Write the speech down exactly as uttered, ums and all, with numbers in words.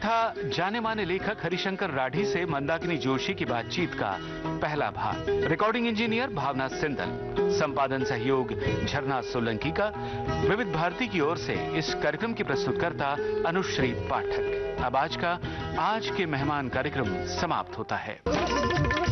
था जाने माने लेखक हरिशंकर राठी से मंदाकिनी जोशी की बातचीत का पहला भाग। रिकॉर्डिंग इंजीनियर भावना सिंदल, संपादन सहयोग झरना सोलंकी का। विविध भारती की ओर से इस कार्यक्रम की प्रस्तुतकर्ता अनुश्री पाठक। अब आज का आज के मेहमान कार्यक्रम समाप्त होता है।